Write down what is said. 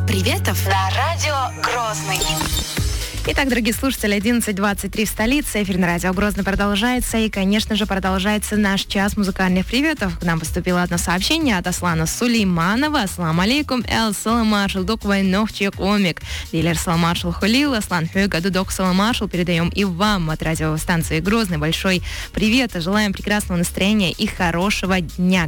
приветов на радио Грозный. Итак, дорогие слушатели, 11:23 в столице. Эфир на радио Грозный продолжается. И, конечно же, продолжается наш час музыкальных приветов. К нам поступило одно сообщение от Аслана Сулейманова. Ассалам алейкум. Эл саламашл док вайнохчик омик. Дилер саламашл хулил. Аслан хюга дудок саламашл. Передаем и вам от радиостанции Грозный большой привет. Желаем прекрасного настроения и хорошего дня.